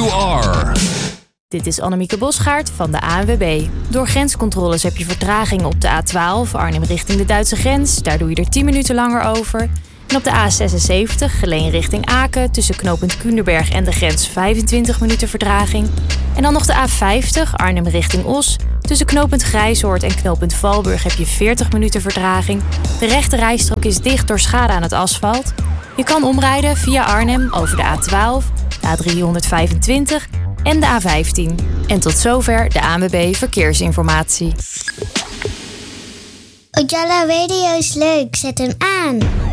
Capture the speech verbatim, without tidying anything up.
you are. Dit is Annemieke Bosgaard van de A N W B. Door grenscontroles heb je vertraging op de A twaalf, Arnhem richting de Duitse grens. Daar doe je er tien minuten langer over. En op de A zesenzeventig, Geleen richting Aken, tussen knooppunt Kuenderberg en de grens vijfentwintig minuten vertraging. En dan nog de A vijftig, Arnhem richting Os. Tussen knooppunt Grijzoord en knooppunt Valburg heb je veertig minuten vertraging. De rechte rijstrook is dicht door schade aan het asfalt. Je kan omrijden via Arnhem over de A twaalf, de A driehonderdvijfentwintig en de A vijftien. En tot zover de A N W B Verkeersinformatie. Ojala Radio is leuk, zet hem aan.